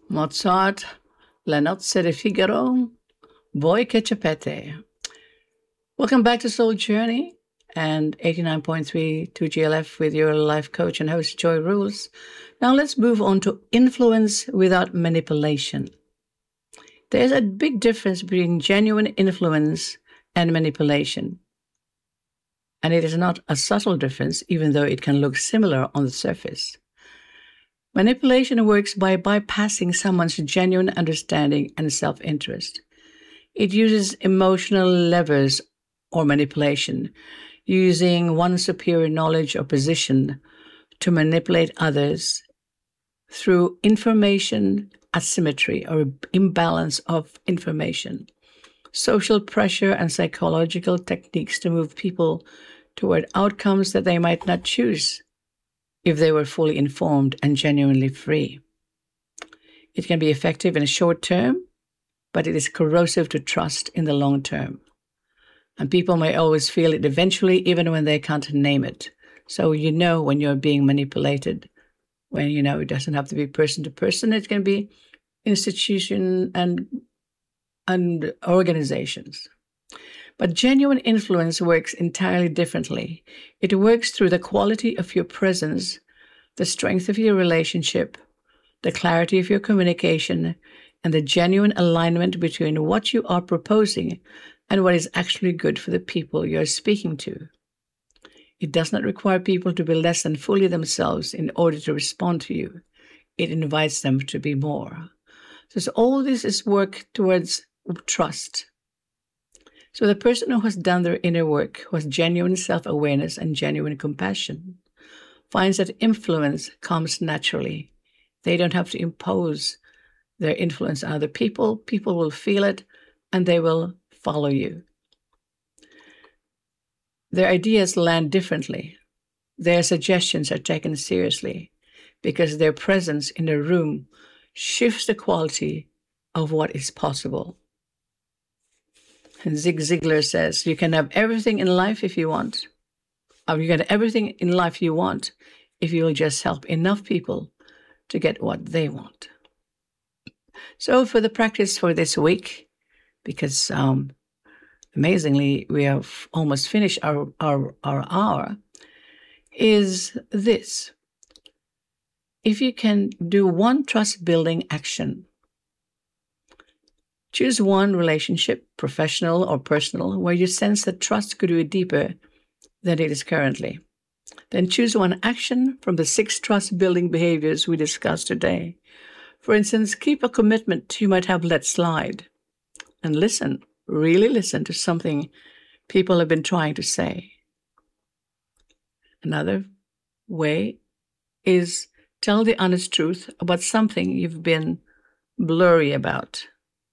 Mozart, La Nozze di Figaro, Voi che Cepete. Welcome back to Soul Journey and 89.3 2GLF with your life coach and host, Joy Rules. Now let's move on to influence without manipulation. There's a big difference between genuine influence and manipulation. And it is not a subtle difference, even though it can look similar on the surface. Manipulation works by bypassing someone's genuine understanding and self-interest. It uses emotional levers or manipulation, using one's superior knowledge or position to manipulate others through information asymmetry or imbalance of information, social pressure, and psychological techniques to move people toward outcomes that they might not choose if they were fully informed and genuinely free. It can be effective in the short term, but it is corrosive to trust in the long term. And people may always feel it eventually, even when they can't name it. So you know when you're being manipulated, when it doesn't have to be person to person, it can be institution and organizations. But genuine influence works entirely differently. It works through the quality of your presence, the strength of your relationship, the clarity of your communication, and the genuine alignment between what you are proposing and what is actually good for the people you're speaking to. It does not require people to be less than fully themselves in order to respond to you. It invites them to be more. So all this is work towards trust. So the person who has done their inner work, who has genuine self-awareness and genuine compassion, finds that influence comes naturally. They don't have to impose their influence on other people. People will feel it and they will follow you. Their ideas land differently. Their suggestions are taken seriously because their presence in the room shifts the quality of what is possible. And Zig Ziglar says, you can have everything in life if you want. Or you get everything in life you want if you'll just help enough people to get what they want. So for the practice for this week, because amazingly we have almost finished our hour, is this. If you can do one trust-building action, choose one relationship, professional or personal, where you sense that trust could be deeper than it is currently. Then choose one action from the 6 trust-building behaviors we discussed today. For instance, keep a commitment you might have let slide. And listen, really listen to something people have been trying to say. Another way is tell the honest truth about something you've been blurry about.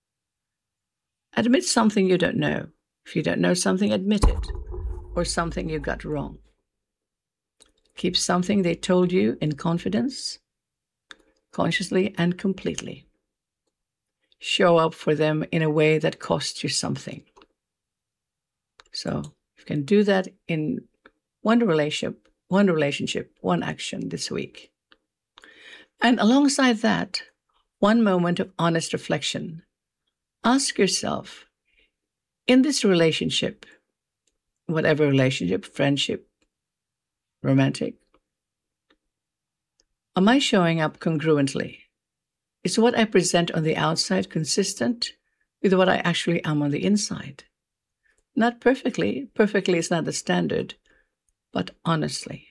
Admit something you don't know. If you don't know something, admit it, or something you got wrong. Keep something they told you in confidence, consciously and completely. Show up for them in a way that costs you something. So you can do that in one relationship, one action this week. And alongside that, one moment of honest reflection. Ask yourself, in this relationship, whatever relationship, friendship, romantic, am I showing up congruently? Is what I present on the outside consistent with what I actually am on the inside? Not perfectly. Perfectly is not the standard, but honestly.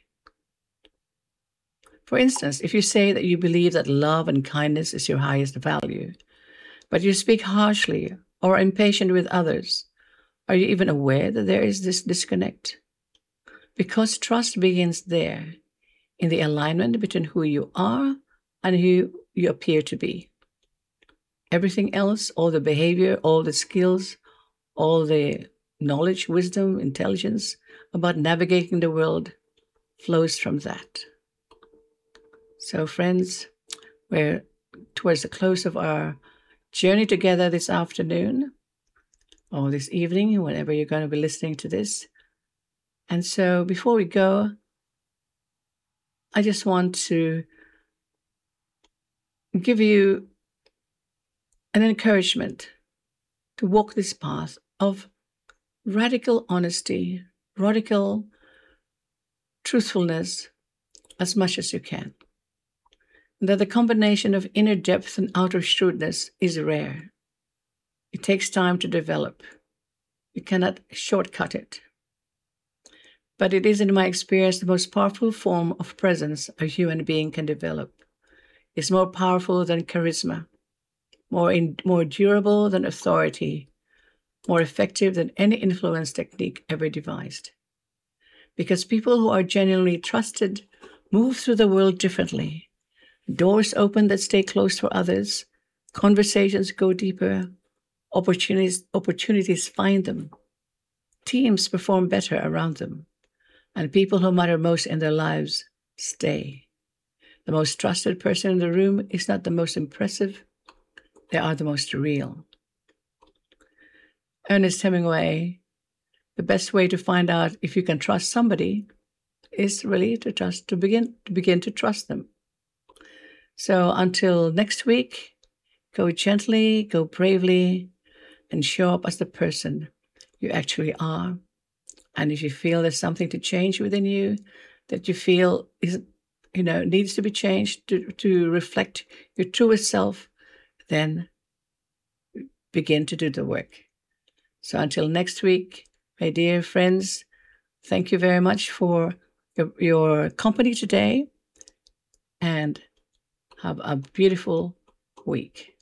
For instance, if you say that you believe that love and kindness is your highest value, but you speak harshly or are impatient with others, are you even aware that there is this disconnect? Because trust begins there, in the alignment between who you are and who you appear to be. Everything else, all the behavior, all the skills, all the knowledge, wisdom, intelligence about navigating the world flows from that. So friends, we're towards the close of our journey together this afternoon or this evening, whenever you're going to be listening to this. And so before we go, I just want to give you an encouragement to walk this path of radical honesty, radical truthfulness as much as you can. And that the combination of inner depth and outer shrewdness is rare. It takes time to develop. You cannot shortcut it. But it is, in my experience, the most powerful form of presence a human being can develop. It's more powerful than charisma, more durable than authority, more effective than any influence technique ever devised. Because people who are genuinely trusted move through the world differently. Doors open that stay closed for others, conversations go deeper, opportunities find them, teams perform better around them, and people who matter most in their lives stay. The most trusted person in the room is not the most impressive, they are the most real. Ernest Hemingway, the best way to find out if you can trust somebody is really to begin to trust them. So until next week, go gently, go bravely, and show up as the person you actually are. And if you feel there's something to change within you, that you feel is, needs to be changed to reflect your truest self, then begin to do the work. So until next week, my dear friends, thank you very much for your company today, and have a beautiful week.